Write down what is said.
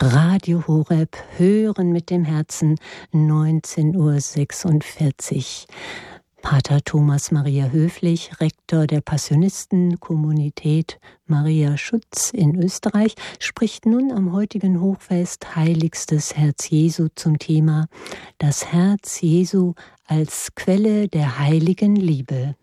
Radio Horeb, Hören mit dem Herzen, 19:46 Uhr. Pater Thomas Maria Höflich, Rektor der Passionistenkommunität Maria Schutz in Österreich, spricht nun am heutigen Hochfest Heiligstes Herz Jesu zum Thema Das Herz Jesu als Quelle der heiligen Liebe.